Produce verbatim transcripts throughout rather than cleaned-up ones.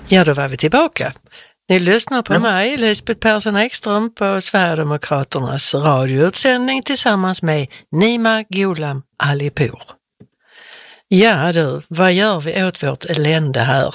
Ja, då var vi tillbaka. Ni lyssnar på ja. mig, Lisbeth Persson Ekström, på Sverigedemokraternas radioutsändning tillsammans med Nima Gholam Alipour. Ja du, vad gör vi åt vårt elände här?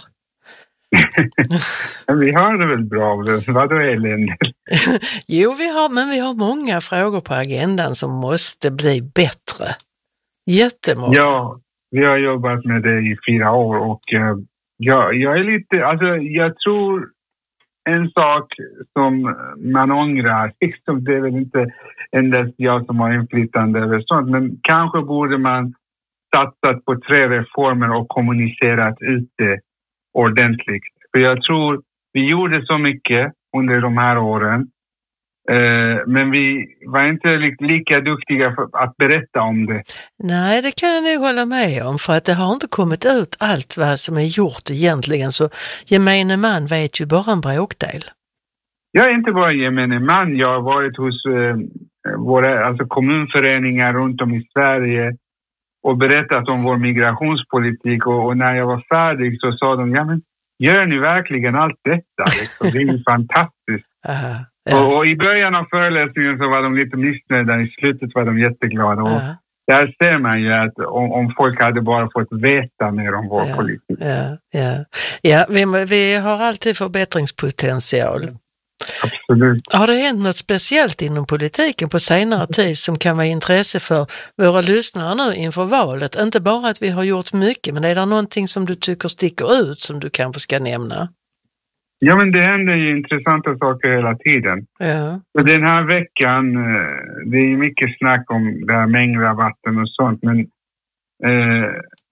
Vi har det väl bra, vad är elände? Jo, vi har, men vi har många frågor på agendan som måste bli bättre. Jättemånga. Ja, vi har jobbat med det i fyra år och uh, ja, jag är lite, alltså jag tror en sak som man ångrar, liksom, det är väl inte endast jag som har inflytande över sånt, men kanske borde man satsat på tre reformer och kommunicerat ut det ordentligt. För jag tror vi gjorde så mycket under de här åren, eh, men vi var inte lika duktiga för att berätta om det. Nej, det kan jag nog hålla med om, för att det har inte kommit ut allt vad som är gjort egentligen, så gemene man vet ju bara en bråkdel. Jag är inte bara gemene man, jag har varit hos eh, våra alltså kommunföreningar runt om i Sverige och berättat om vår migrationspolitik, och, och när jag var färdig så sa de, ja men gör ni verkligen allt detta? Liksom, det är ju fantastiskt. Aha, ja. och, och i början av föreläsningen så var de lite missnöjda, i slutet var de jätteglada. Och där ser man ju att om, om folk hade bara fått veta mer om vår ja, politik. Ja, ja. ja vi, vi har alltid förbättringspotential. Absolut. Har det hänt något speciellt inom politiken på senare tid som kan vara intresse för våra lyssnare nu inför valet? Inte bara att vi har gjort mycket, men är det någonting som du tycker sticker ut som du kanske ska nämna? Ja, men det händer ju intressanta saker hela tiden. Ja. Så den här veckan, det är mycket snack om det här mängdrabatten och sånt, men eh,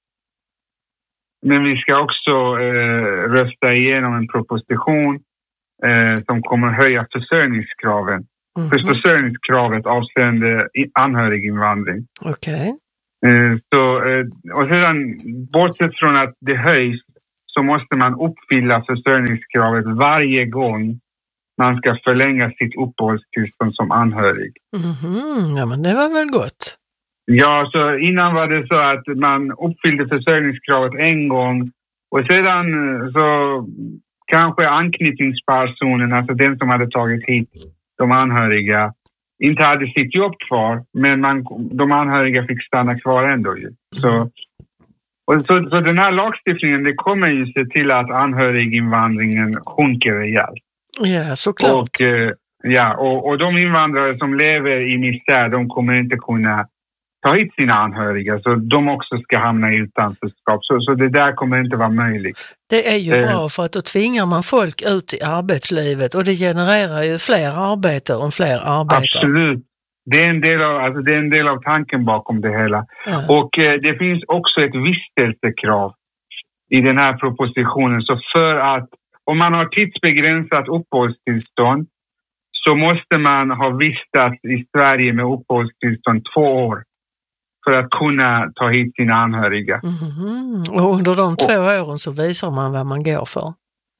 men vi ska också eh, rösta igenom en proposition Eh, som kommer höja försörjningskraven. Mm-hmm. För försörjningskravet avseende anhöriginvandring. Okej. Okay. Eh, så, eh, och sedan, bortsett från att det höjs, så måste man uppfylla försörjningskravet varje gång man ska förlänga sitt uppehållstillstånd som anhörig. Mm-hmm. Ja, men det var väl gott. Ja, så innan var det så att man uppfyllde försörjningskravet en gång, och sedan så kanske anknytningspersonen, alltså den som hade tagit hit de anhöriga, inte hade sitt jobb kvar, men man, de anhöriga fick stanna kvar ändå ju. Så, och så, så den här lagstiftningen, det kommer ju se till att anhöriginvandringen sjunker rejält. Ja, såklart. Och, ja, och, och de invandrare som lever i misär, de kommer inte kunna ta hit sina anhöriga, så de också ska hamna i utanförskap. Så, så det där kommer inte vara möjligt. Det är ju eh. bra, för att då tvingar man folk ut i arbetslivet, och det genererar ju fler arbeten och fler arbetare. Absolut. Det är en del av, alltså det är en del av tanken bakom det hela. Ja. Och eh, det finns också ett vistelsekrav i den här propositionen. Så för att om man har tidsbegränsat uppehållstillstånd, så måste man ha vistats i Sverige med uppehållstillstånd två år för att kunna ta hit sina anhöriga. Mm-hmm. Och under de två och, åren så visar man vad man går för.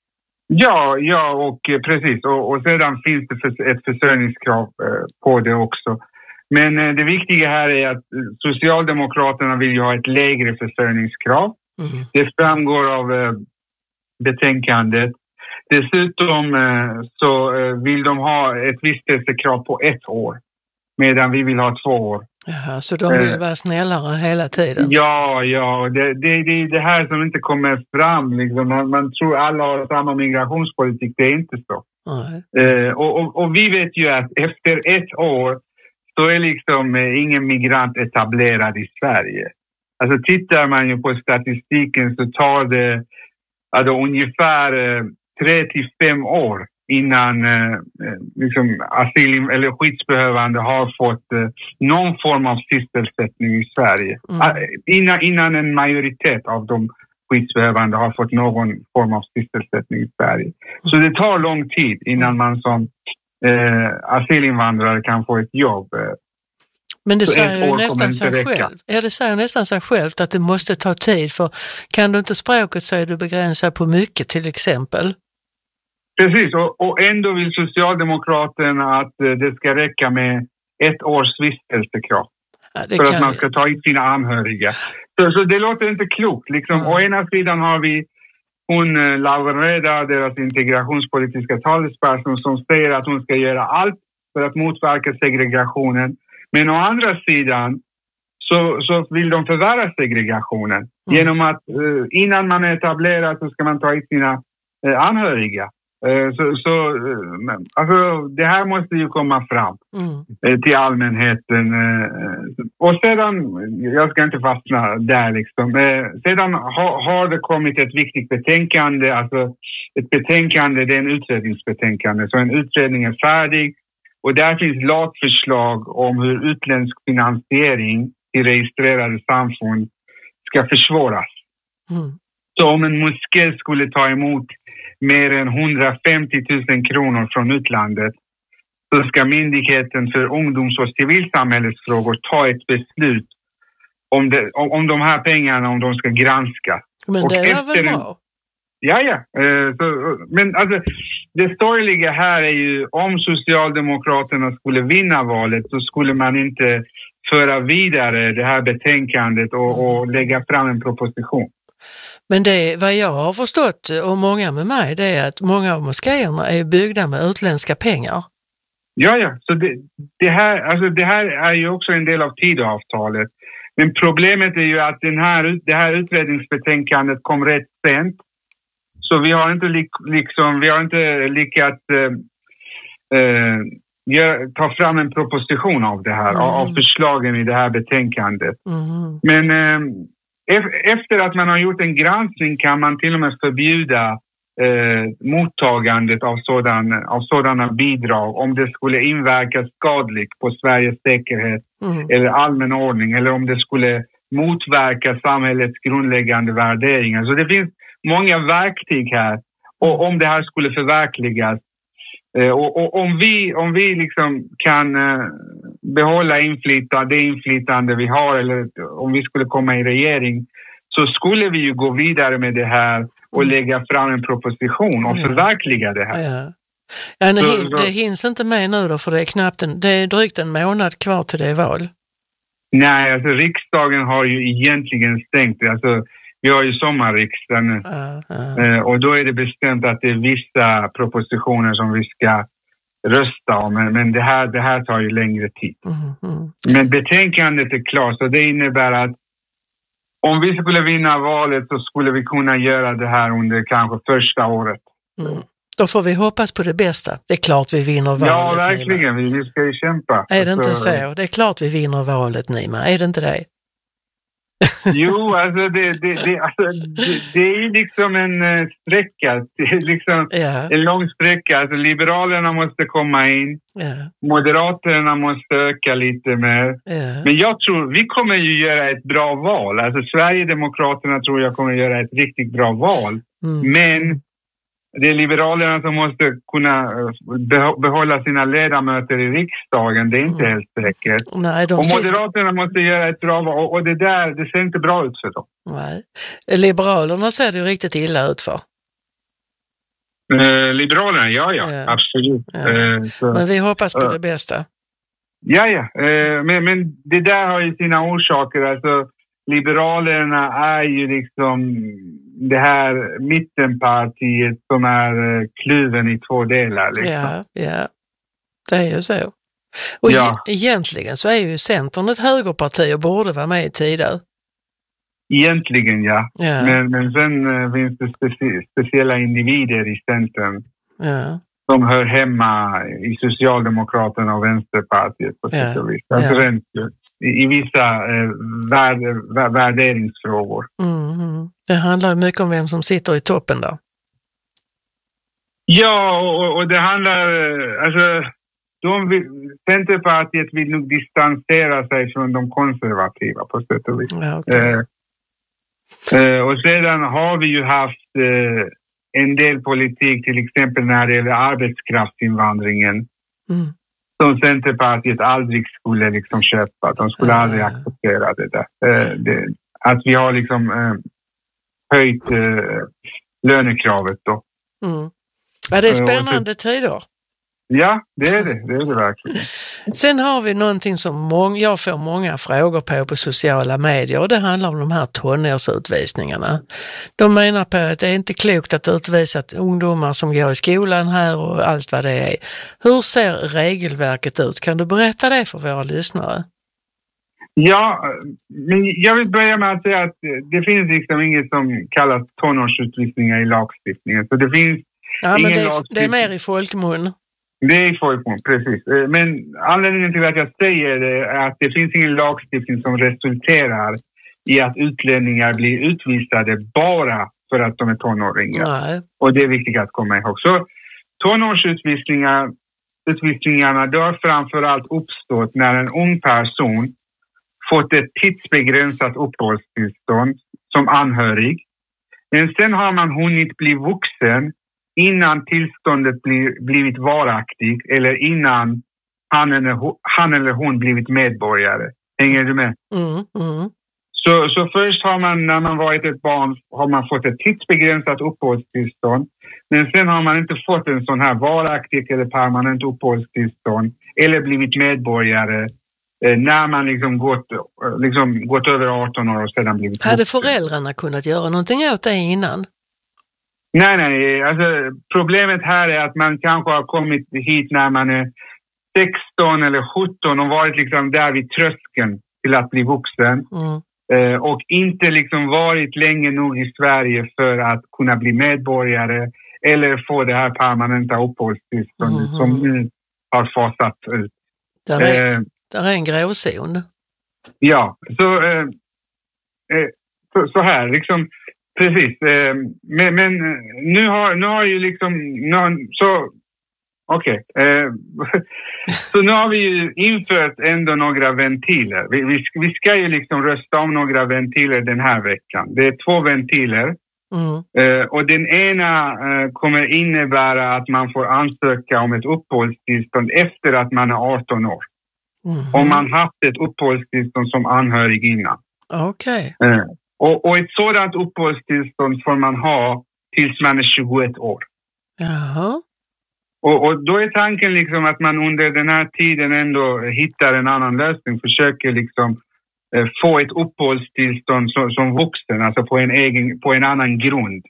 Ja, ja och precis. Och, och sedan finns det för, ett försörjningskrav eh, på det också. Men eh, det viktiga här är att Socialdemokraterna vill ju ha ett lägre försörjningskrav. Mm. Det framgår av eh, betänkandet. Dessutom eh, så eh, vill de ha ett vistelsekrav på ett år, medan vi vill ha två år. Jaha, så de vill vara snällare hela tiden? Ja, ja. Det, det, det är det här som inte kommer fram. Liksom. Man, man tror alla har samma migrationspolitik. Det är inte så. Eh, och, och, och vi vet ju att efter ett år så är liksom eh, ingen migrant etablerad i Sverige. Alltså tittar man ju på statistiken så tar det alltså, ungefär eh, tre till fem år innan eh, liksom asyl eller skyddsbehövande har fått eh, någon form av sysselsättning i Sverige. Mm. Ah, innan, innan en majoritet av de skyddsbehövande har fått någon form av sysselsättning i Sverige. Mm. Så det tar lång tid innan man som eh, asylinvandrare kan få ett jobb. Eh. Men det säger ju nästan sig själv. Ja, det säger nästan sig självt att det måste ta tid, för kan du inte språket så är du begränsad på mycket till exempel. Precis, och, och ändå vill Socialdemokraterna att eh, det ska räcka med ett års vistelsekrav ja, för att man ska ta hit sina anhöriga. Så, så det låter inte klokt. Liksom. Mm. Å ena sidan har vi hon Laura Reda, deras integrationspolitiska talesperson, som säger att hon ska göra allt för att motverka segregationen. Men å andra sidan så, så vill de förvärra segregationen mm. genom att uh, innan man är etablerad så ska man ta hit sina uh, anhöriga. Uh, så så uh, alltså, det här måste ju komma fram mm. uh, till allmänheten. Uh, och sedan, jag ska inte fastna där liksom. Uh, sedan ha, har det kommit ett viktigt betänkande, alltså ett betänkande, det är en utredningsbetänkande. Så en utredning är färdig. Och där finns lagförslag om hur utländsk finansiering i registrerade samfund ska försvåras. Mm. Så om en moské skulle ta emot mer än hundrafemtio tusen kronor från utlandet så ska Myndigheten för ungdoms- och civilsamhällesfrågor ta ett beslut om, det, om, om de här pengarna, om de ska granskas. Men det är väl bra? Ja, ja. Uh, så, men alltså, det sorgliga här är ju om Socialdemokraterna skulle vinna valet så skulle man inte föra vidare det här betänkandet och, och lägga fram en proposition. Men det, vad jag har förstått och många med mig, det är att många av moskéerna är byggda med utländska pengar. Ja, ja. Så det, det, här, alltså det här är ju också en del av Tidöavtalet. Men problemet är ju att den här, det här utredningsbetänkandet kom rätt sent. Så vi har inte, liksom, vi har inte lyckats eh, eh, gör, ta fram en proposition av det här, mm. av förslagen i det här betänkandet. Mm. Men eh, efter att man har gjort en granskning kan man till och med förbjuda eh, mottagandet av, sådan, av sådana bidrag om det skulle inverka skadligt på Sveriges säkerhet mm. eller allmän ordning, eller om det skulle motverka samhällets grundläggande värderingar. Så det finns många verktyg här, och om det här skulle förverkligas eh, och, och om vi, om vi liksom kan eh, behålla inflytande, det inflytande vi har, eller om vi skulle komma i regering, så skulle vi ju gå vidare med det här och lägga fram en proposition och förverkliga det här. Ja. Ja, det, så, det hinns inte med nu då, för det är knappt en, det är drygt en månad kvar till det val. Nej, alltså riksdagen har ju egentligen stängt. Alltså vi har ju sommarriksdagen nu. Uh, uh. Eh, och då är det bestämt att det är vissa propositioner som vi ska rösta om. Men, men det, här, det här tar ju längre tid. Mm, mm. Men betänkandet är klart, så det innebär att om vi skulle vinna valet så skulle vi kunna göra det här under kanske första året. Mm. Då får vi hoppas på det bästa. Det är klart vi vinner valet. Ja, verkligen. Vi, vi ska ju kämpa. Är det inte så? Det är klart vi vinner valet, Nima. Är det inte det? Jo, alltså det, det, det, alltså det, det är ju liksom en uh, sträcka. Det är liksom ja. en lång sträcka. Alltså Liberalerna måste komma in. Ja. Moderaterna måste öka lite mer. Ja. Men jag tror, vi kommer ju göra ett bra val. Alltså Sverigedemokraterna tror jag kommer göra ett riktigt bra val. Mm. Men det är Liberalerna som måste kunna behålla sina ledamöter i riksdagen. Det är inte mm. helt säkert. Nej, och Moderaterna ser... måste göra ett bra val. Och det där, det ser inte bra ut för dem. Nej. Liberalerna ser det ju riktigt illa ut för. Eh, Liberalerna, ja, ja. ja. Absolut. Ja. Eh, så, men vi hoppas på uh, det bästa. Ja, ja. Eh, men, men det där har ju sina orsaker. Alltså, Liberalerna är ju liksom det här mittenpartiet som är uh, kluven i två delar. Liksom. Ja, ja. Det är ju så. Och ja. e- egentligen så är ju Centern ett högerparti och borde vara med i tider. Egentligen, ja. ja. Men, men sen uh, finns det specie- speciella individer i Centern ja. som hör hemma i Socialdemokraterna och Vänsterpartiet på sätt och vis. Alltså ja. i, i vissa eh, värd, vär, värderingsfrågor. Mm-hmm. Det handlar mycket om vem som sitter i toppen då. Ja, och, och det handlar, alltså de vill, Centerpartiet vill nog distansera sig från de konservativa på sätt och vis. Ja, okay. eh, eh, och sedan har vi ju haft eh, en del politik, till exempel när det gäller arbetskraftsinvandringen, mm. som Centerpartiet aldrig skulle liksom köpa. De skulle mm. aldrig acceptera det där. Eh, det, att vi har liksom eh, höjt eh, lönekravet då. Mm. Ja, det är spännande uh, tider. Ja, det är det. Det är det verkligen. Sen har vi någonting som mång- jag får många frågor på på sociala medier, och det handlar om de här tonårsutvisningarna. De menar på att det är inte klokt att utvisa ungdomar som går i skolan här och allt vad det är. Hur ser regelverket ut? Kan du berätta det för våra lyssnare? Ja, men jag vill börja med att säga att det finns liksom inget som kallas tonårsutvisningar i lagstiftningen. Så det finns ja, ingen men det är, lagstiftning. det är mer i folkmun. Det är i folkmun, precis. Men anledningen till att jag säger det är att det finns ingen lagstiftning som resulterar i att utlänningar blir utvisade bara för att de är tonåringar. Nej. Och det är viktigt att komma ihåg. Så tonårsutvisningar, utvisningarna då har framförallt uppstått när en ung person fått ett tidsbegränsat uppehållstillstånd som anhörig. Men sen har man hunnit bli vuxen innan tillståndet blir, blivit varaktigt eller innan han eller, han eller hon blivit medborgare. Hänger du med? Mm, mm. Så, så först har man, när man varit ett barn, har man fått ett tidsbegränsat uppehållstillstånd. Men sen har man inte fått en sån här varaktigt eller permanent uppehållstillstånd eller blivit medborgare eh, när man liksom gått, liksom gått över arton år och sedan blivit Hade vuxen. föräldrarna kunnat göra någonting åt det innan? Nej, nej. Alltså, problemet här är att man kanske har kommit hit när man är sexton eller sjutton och varit liksom där vid tröskeln till att bli vuxen. Mm. Eh, och inte liksom varit länge nog i Sverige för att kunna bli medborgare eller få det här permanenta uppehållstillståndet mm. som nu har fasat ut. Där är, eh, där är en gråzon. Ja, så, eh, eh, så, så här liksom. Precis, eh, men, men nu har, nu har ju liksom, nu, så okej, okay, eh, så nu har vi ju infört ändå några ventiler. Vi, vi, vi ska ju liksom rösta om några ventiler den här veckan. Det är två ventiler mm. eh, och den ena eh, kommer innebära att man får ansöka om ett uppehållstillstånd efter att man är arton år. Mm. Om man haft ett uppehållstillstånd som anhörig innan. Okej. Okay. Eh, Och, och ett sådant uppehållstillstånd får man ha tills man är tjugoett år. Jaha. Och, och då är tanken liksom att man under den här tiden ändå hittar en annan lösning. Försöker liksom eh, få ett uppehållstillstånd som, som vuxen, alltså på en, egen, på en annan grund.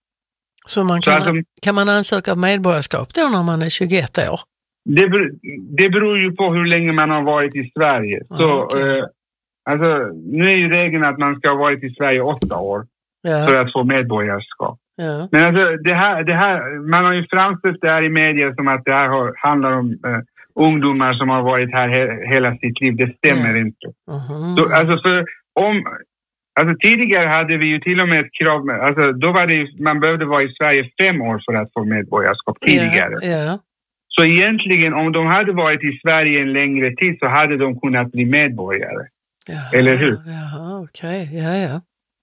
Så man kan, Så alltså, kan man ansöka om medborgarskap då när man är tjugoett år? Det, det beror ju på hur länge man har varit i Sverige. Ah, Så... Okay. Eh, Alltså, nu är ju regeln att man ska ha varit i Sverige åtta år ja. för att få medborgarskap. Ja. Men alltså, det här, det här, man har ju framställt det här i media som att det här har, handlar om eh, ungdomar som har varit här he, hela sitt liv. Det stämmer ja. inte. Uh-huh. Så, alltså, för om, alltså, tidigare hade vi ju till och med ett krav, alltså, då var det, man behövde vara i Sverige fem år för att få medborgarskap tidigare. Ja. Ja. Så egentligen, om de hade varit i Sverige en längre tid så hade de kunnat bli medborgare. Jaha, eller hur? Jaha, okej. Okay. Ja, ja.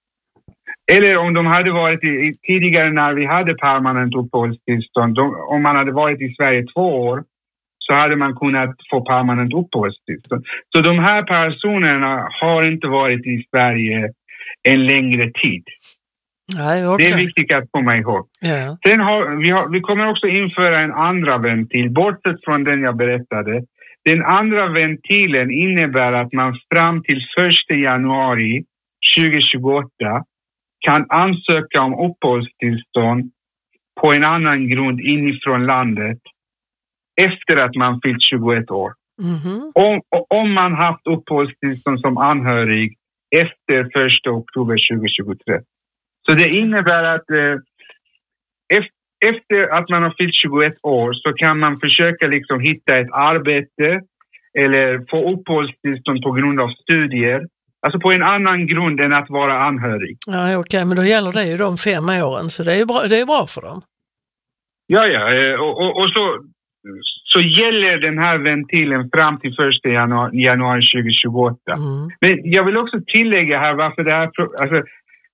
Eller om de hade varit i, tidigare när vi hade permanent uppehållstillstånd, de, om man hade varit i Sverige två år så hade man kunnat få permanent uppehållstillstånd. Så de här personerna har inte varit i Sverige en längre tid. Nej, okay. Det är viktigt att komma ihåg. Ja. Sen har vi, har, vi kommer också införa en andra ventil, bortsett från den jag berättade. Den andra ventilen innebär att man fram till första januari tjugohundratjugoåtta kan ansöka om uppehållstillstånd på en annan grund inifrån landet efter att man fyllt tjugoett år. Mm-hmm. Om, om man haft uppehållstillstånd som anhörig efter första oktober tjugohundratjugotre. Så det innebär att eh, efter Efter att man har fyllt tjugoett år så kan man försöka liksom hitta ett arbete eller få uppehållstillstånd på grund av studier. Alltså på en annan grund än att vara anhörig. Ja, okej, okay, men då gäller det ju de fem åren så det är ju bra, det är bra för dem. Ja, ja, och, och, och så, så gäller den här ventilen fram till första januari, januari tjugohundratjugoåtta. Mm. Men jag vill också tillägga här varför det här... Alltså,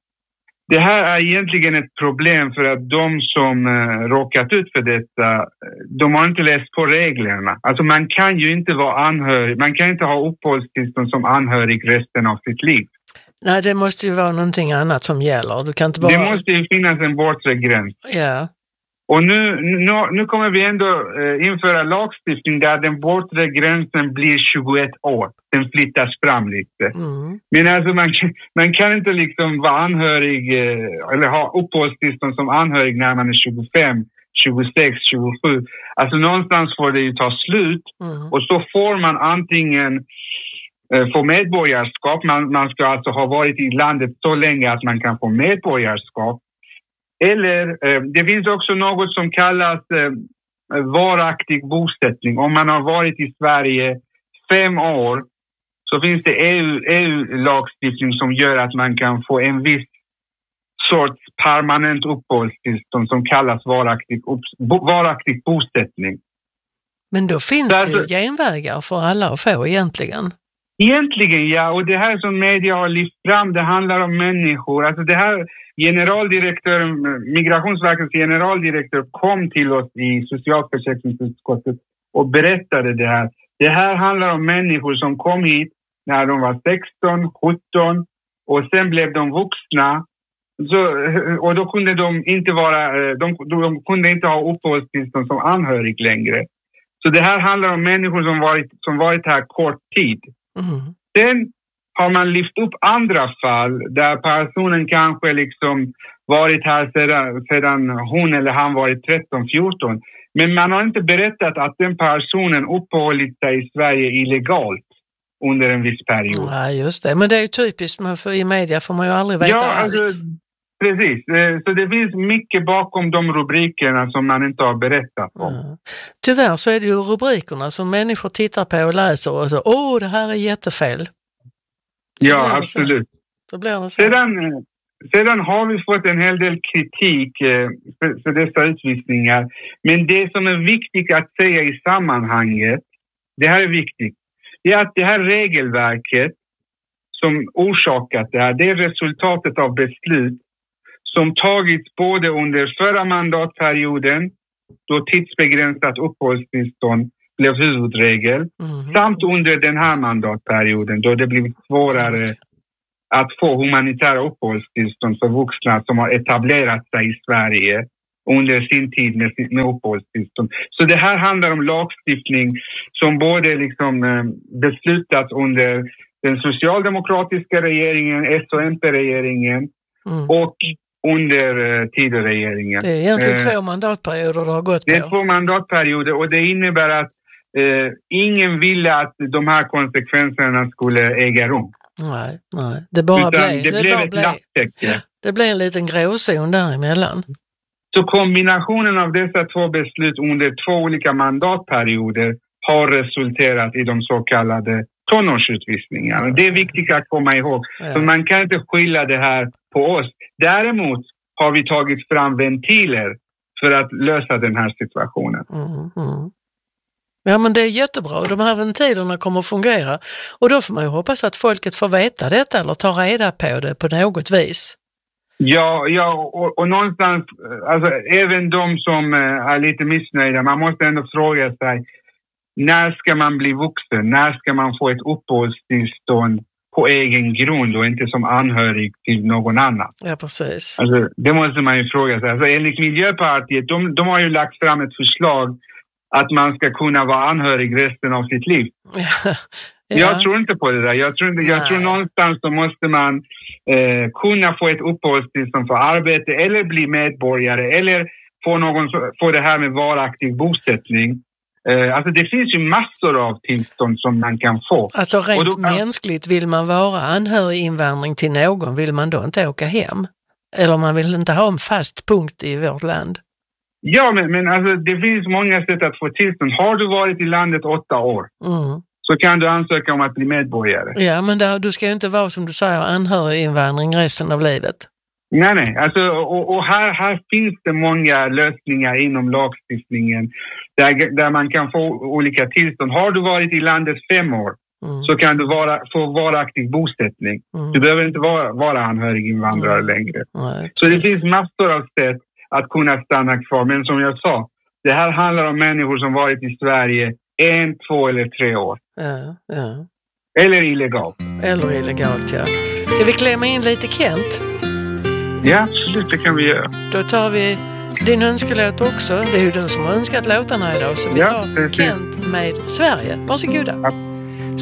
det här är egentligen ett problem för att de som eh, råkat ut för detta, de har inte läst på reglerna. Alltså man kan ju inte vara anhörig, man kan inte ha uppehållstillstånd som anhörig resten av sitt liv. Nej, det måste ju vara någonting annat som gäller. Du kan inte bara... Det måste ju finnas en bortre gräns. Ja. Och nu, nu, nu kommer vi ändå eh, införa lagstiftning där den bortre gränsen blir tjugoett år. Den flyttas fram lite. Mm. Men alltså man, man kan inte liksom vara anhörig eh, eller ha uppehållstillstånd som anhörig när man är tjugofem, tjugosex, tjugosju. Alltså någonstans får det ju ta slut. Mm. Och så får man antingen eh, få medborgarskap. Man, man ska alltså ha varit i landet så länge att man kan få medborgarskap. Eller eh, det finns också något som kallas eh, varaktig bosättning. Om man har varit i Sverige fem år så finns det E U, E U-lagstiftning som gör att man kan få en viss sorts permanent uppehållstillstånd som kallas varaktig, bo, varaktig bosättning. Men då finns Därför, det ju genvägar för alla att få egentligen. Egentligen ja, och det här som media har lyft fram, det handlar om människor. Alltså det här generaldirektören, Migrationsverkets generaldirektör kom till oss i socialförsäkringsutskottet och berättade det här. Det här handlar om människor som kom hit när de var sexton, sjutton och sen blev de vuxna. Så, och då kunde de inte vara, de, de kunde inte ha uppehållstillstånd som anhörig längre. Så det här handlar om människor som varit, som varit här kort tid. Mm. Sen har man lyft upp andra fall där personen kanske liksom varit här sedan, sedan hon eller han varit tretton fjorton. Men man har inte berättat att den personen uppehållit sig i Sverige illegalt under en viss period. Ja, just det. Men det är ju typiskt, man får, i media får man ju aldrig veta ja, allt. Alltså, precis. Så det finns mycket bakom de rubrikerna som man inte har berättat om. Ja. Tyvärr så är det ju rubrikerna som människor tittar på och läser och så, åh, det här är jättefel. Så ja, absolut. Så. Så blir det så. Sedan, sedan har vi fått en hel del kritik för, för dessa utvisningar. Men det som är viktigt att säga i sammanhanget, det här är viktigt, det är att det här regelverket som orsakat det här, det är resultatet av beslut som tagits både under förra mandatperioden, då tidsbegränsat uppehållstillstånd blev huvudregel, mm. samt under den här mandatperioden då det blivit svårare att få humanitära uppehållstillstånd för vuxna som har etablerat sig i Sverige under sin tid med, med uppehållstillstånd. Så det här handlar om lagstiftning som både liksom eh, beslutats under den socialdemokratiska regeringen, S och M P-regeringen mm. och under uh, Tidöregeringen. Det är egentligen uh, två mandatperioder det har gått på. Det är två mandatperioder och det innebär att uh, ingen ville att de här konsekvenserna skulle äga rum. Nej, nej. Det bara blev det, det blev ett lapptäcke. Det blev en liten gråzon däremellan. Så kombinationen av dessa två beslut under två olika mandatperioder har resulterat i de så kallade tonårsutvisningarna. Det är viktigt att komma ihåg. Ja. För man kan inte skylla det här på oss. Däremot har vi tagit fram ventiler för att lösa den här situationen. Mm, mm. Ja, men det är jättebra. De här ventilerna kommer att fungera. Och då får man ju hoppas att folket får veta detta eller ta reda på det på något vis. Ja, ja och, och någonstans, alltså även de som är lite missnöjda, man måste ändå fråga sig, när ska man bli vuxen? När ska man få ett uppehållstillstånd på egen grund och inte som anhörig till någon annan? Ja, precis. Alltså, det måste man ju fråga sig. Alltså, enligt Miljöpartiet, de, de har ju lagt fram ett förslag att man ska kunna vara anhörig resten av sitt liv. Ja. Ja. Jag tror inte på det där. Jag tror, inte, jag tror någonstans så måste man eh, kunna få ett uppehållstillstånd för arbete eller bli medborgare eller få, någon, få det här med varaktig bosättning. Uh, alltså det finns ju massor av tillstånd som man kan få. Alltså rent kan... mänskligt, vill man vara anhöriginvandring till någon, vill man då inte åka hem? Eller man vill inte ha en fast punkt i vårt land? Ja, men, men alltså, det finns många sätt att få tillstånd. Har du varit i landet åtta år mm. så kan du ansöka om att bli medborgare. Ja, men där, du ska ju inte vara, som du säger, anhöriginvandring resten av livet. Nej, nej. Alltså, och, och här, här finns det många lösningar inom lagstiftningen där, där man kan få olika tillstånd. Har du varit i landet fem år mm. så kan du vara, få varaktig bosättning. Mm. Du behöver inte vara, vara anhöriginvandrare mm. längre. Nej, så det finns massor av sätt att kunna stanna kvar. Men som jag sa, det här handlar om människor som varit i Sverige en, två eller tre år. Ja, ja. Eller illegalt. Eller illegalt, ja. Ska vi klämma in lite Kent? Ja, absolut, det kan vi göra. Då tar vi din önskelåt också. Det är ju du som har önskat låtarna idag, så vi Ja, tar precis. Kent med Sverige. Varsågoda. Ja.